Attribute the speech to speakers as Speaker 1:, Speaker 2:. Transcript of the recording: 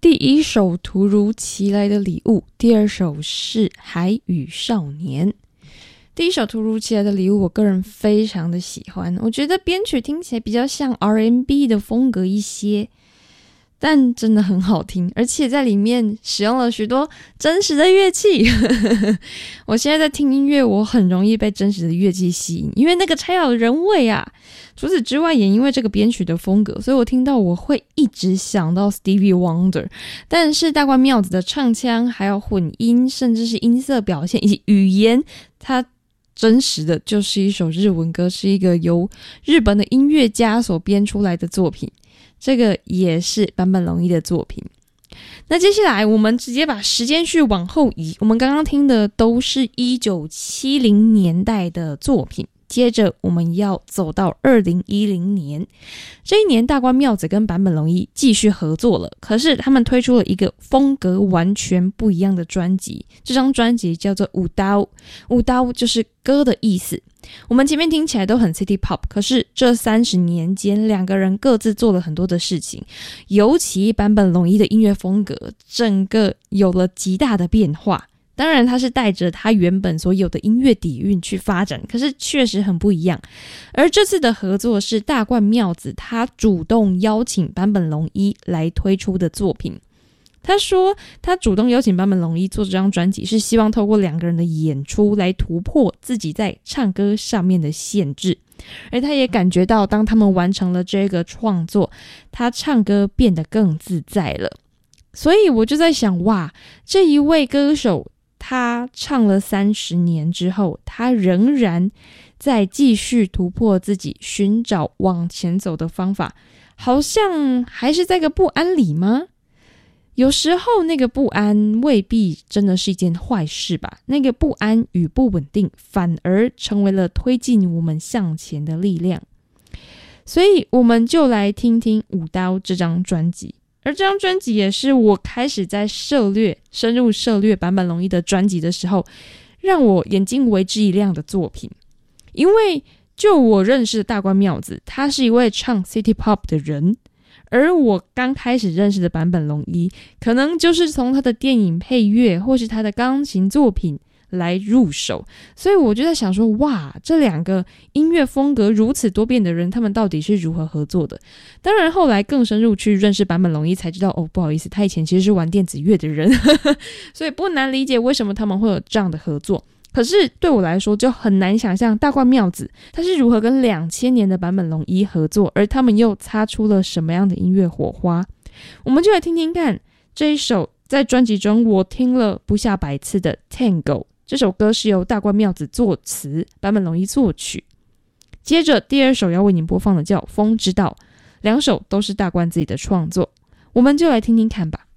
Speaker 1: 第一首突如其来的礼物，第二首是海与少年。第一首突如其来的礼物我个人非常的喜欢，我觉得编曲听起来比较像 R&B 的风格一些，但真的很好听，而且在里面使用了许多真实的乐器我现在在听音乐，我很容易被真实的乐器吸引，因为那个才有人味啊。除此之外，也因为这个编曲的风格，所以我听到我会一直想到 Stevie Wonder。但是大关妙子的唱腔还有混音，甚至是音色表现以及语言，它真实的就是一首日文歌，是一个由日本的音乐家所编出来的作品，这个也是坂本龙一的作品。那接下来我们直接把时间序往后移，我们刚刚听的都是1970年代的作品，接着我们要走到2010年，这一年大关妙子跟坂本龙一继续合作了，可是他们推出了一个风格完全不一样的专辑，这张专辑叫做舞刀，舞刀就是歌的意思。我们前面听起来都很 City Pop， 可是这30年间两个人各自做了很多的事情，尤其坂本龙一的音乐风格整个有了极大的变化，当然他是带着他原本所有的音乐底蕴去发展，可是确实很不一样。而这次的合作是大关妙子他主动邀请坂本龙一来推出的作品。他说他主动邀请坂本龙一做这张专辑，是希望透过两个人的演出来突破自己在唱歌上面的限制，而他也感觉到当他们完成了这个创作，他唱歌变得更自在了。所以我就在想，哇，这一位歌手他唱了30年之后，他仍然在继续突破自己，寻找往前走的方法，好像还是在个不安里吗？有时候那个不安未必真的是一件坏事吧，那个不安与不稳定反而成为了推进我们向前的力量。所以我们就来听听舞刀这张专辑，而这张专辑也是我开始在深入涉猎坂本龙一的专辑的时候，让我眼睛为之一亮的作品。因为就我认识的大关妙子，他是一位唱 City Pop 的人，而我刚开始认识的坂本龙一，可能就是从他的电影配乐或是他的钢琴作品来入手，所以我就在想说，哇，这两个音乐风格如此多变的人，他们到底是如何合作的？当然后来更深入去认识坂本龙一，才知道哦，不好意思，他以前其实是玩电子乐的人所以不难理解为什么他们会有这样的合作。可是对我来说就很难想象大关妙子他是如何跟2000年的坂本龙一合作，而他们又擦出了什么样的音乐火花。我们就来听听看这一首在专辑中我听了不下100次的 Tango， 这首歌是由大关妙子作词，坂本龙一作曲。接着第二首要为您播放的叫风之道，两首都是大关自己的创作，我们就来听听看吧。